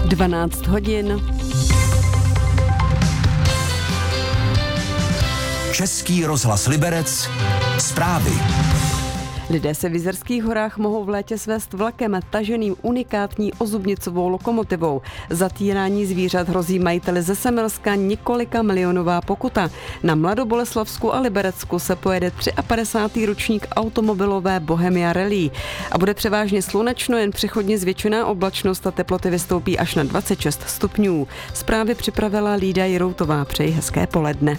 12 hodin. Český rozhlas Liberec. Zprávy. Lidé se v Jizerských horách mohou v létě svést vlakem taženým unikátní ozubnicovou lokomotivou. Za týrání zvířat hrozí majiteli ze Semilska několika milionová pokuta. Na Mladoboleslavsku a Liberecku se pojede 53. ročník automobilové Bohemia Rally. A bude převážně slunečno, jen přechodně zvětšená oblačnost a teploty vystoupí až na 26 stupňů. Zprávy připravila Lída Jiroutová. Přeji hezké poledne.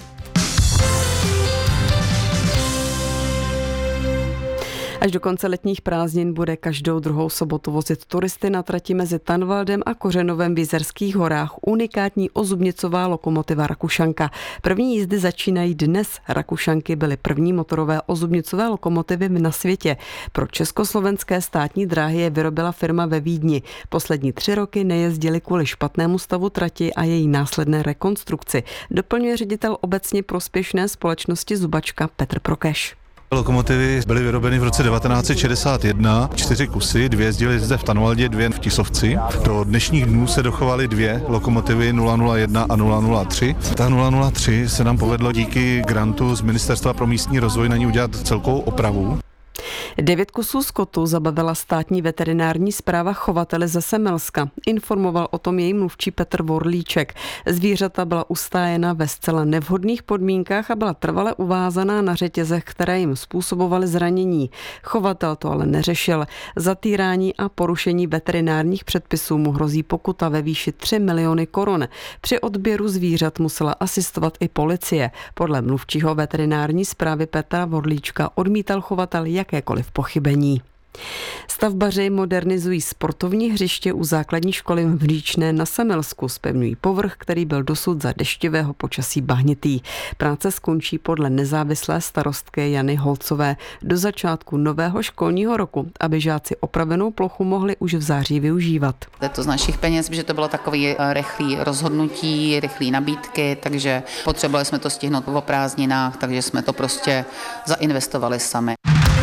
Až do konce letních prázdnin bude každou druhou sobotu vozit turisty na trati mezi Tanvaldem a Kořenovem v Jizerských horách unikátní ozubnicová lokomotiva Rakušanka. První jízdy začínají dnes. Rakušanky byly první motorové ozubnicové lokomotivy na světě. Pro československé státní dráhy je vyrobila firma ve Vídni. Poslední 3 roky nejezdili kvůli špatnému stavu trati a její následné rekonstrukci. Doplňuje ředitel obecně prospěšné společnosti Zubačka Petr Prokeš. Lokomotivy byly vyrobeny v roce 1961, 4 kusy, 2 jezdily zde v Tanvaldě, 2 v Tisovci. Do dnešních dnů se dochovaly 2 lokomotivy 001 a 003. Ta 003 se nám povedlo díky grantu z Ministerstva pro místní rozvoj na ní udělat celkovou opravu. 9 kusů skotu zabavila státní veterinární správa chovateli ze Semilska. Informoval o tom její mluvčí Petr Vorlíček. Zvířata byla ustájena ve zcela nevhodných podmínkách a byla trvale uvázaná na řetězech, které jim způsobovaly zranění. Chovatel to ale neřešil. Za týrání a porušení veterinárních předpisů mu hrozí pokuta ve výši 3 miliony korun. Při odběru zvířat musela asistovat i policie. Podle mluvčího veterinární správy Petra Vorlíčka odmítal chovatel jakékoliv pochybení. Stavbaři modernizují sportovní hřiště u základní školy v Říčné na Semilsku. Zpevňují povrch, který byl dosud za deštivého počasí bahnitý. Práce skončí podle nezávislé starostky Jany Holcové do začátku nového školního roku, aby žáci opravenou plochu mohli už v září využívat. Je to z našich peněz, že to bylo takový rychlý rozhodnutí, rychlý nabídky, takže potřebovali jsme to stihnout o prázdninách, takže jsme to prostě zainvestovali sami.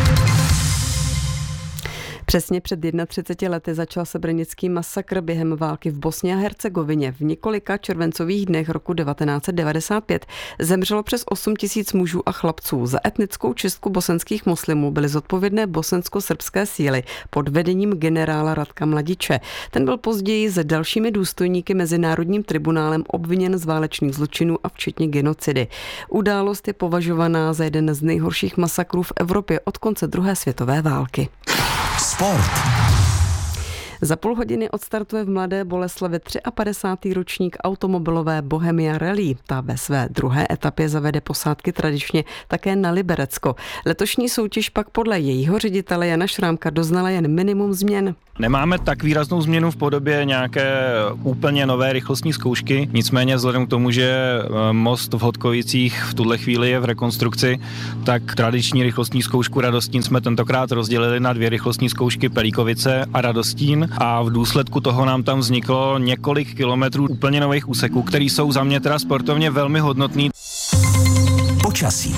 Přesně před 31 lety začal sebrenický masakr během války v Bosně a Hercegovině. V několika červencových dnech roku 1995 zemřelo přes 8 000 mužů a chlapců. Za etnickou čistku bosenských muslimů byly zodpovědné bosensko-srbské síly pod vedením generála Radka Mladiče. Ten byl později s dalšími důstojníky Mezinárodním tribunálem obviněn z válečných zločinů a včetně genocidy. Událost je považovaná za jeden z nejhorších masakrů v Evropě od konce druhé světové války. Sport. Za půl hodiny odstartuje v Mladé Boleslavi 53. ročník automobilové Bohemia Rally. Ta ve své druhé etapě zavede posádky tradičně také na Liberecko. Letošní soutěž pak podle jejího ředitele Jana Šrámka doznala jen minimum změn. Nemáme tak výraznou změnu v podobě nějaké úplně nové rychlostní zkoušky, nicméně vzhledem k tomu, že most v Hodkovicích v tuhle chvíli je v rekonstrukci, tak tradiční rychlostní zkoušku Radostín jsme tentokrát rozdělili na 2 rychlostní zkoušky Pelíkovice a Radostín a v důsledku toho nám tam vzniklo několik kilometrů úplně nových úseků, které jsou za mě teda sportovně velmi hodnotný. Počasí.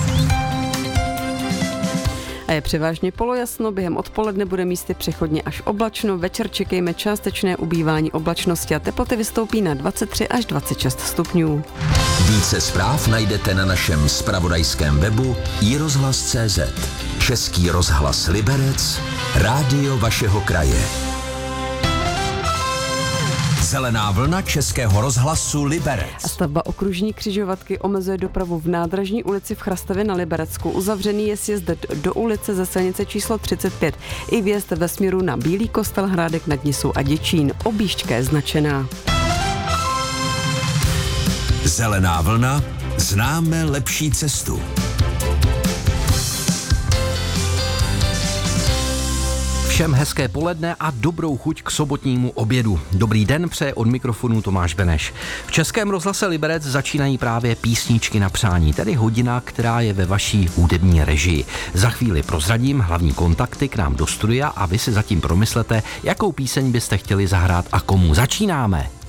A je převážně polojasno, během odpoledne bude místy přechodně až oblačno, večer čekejme částečné ubývání oblačnosti a teploty vystoupí na 23 až 26 stupňů. Více zpráv najdete na našem zpravodajském webu iRozhlas.cz. Český rozhlas Liberec, rádio vašeho kraje. Zelená vlna Českého rozhlasu Liberec. A stavba okružní křižovatky omezuje dopravu v Nádražní ulici v Chrastavě na Liberecku. Uzavřený je sjezd do ulice ze silnice číslo 35 i vjezd ve směru na Bílý Kostel, Hrádek nad Nisou a Děčín. Objížďka je značená. Zelená vlna, známe lepší cestu. Všem hezké poledne a dobrou chuť k sobotnímu obědu. Dobrý den, přeje od mikrofonu Tomáš Beneš. V Českém rozhlase Liberec začínají právě písničky na přání, tedy hodina, která je ve vaší hudební režii. Za chvíli prozradím hlavní kontakty k nám do studia a vy si zatím promyslete, jakou píseň byste chtěli zahrát a komu. Začínáme.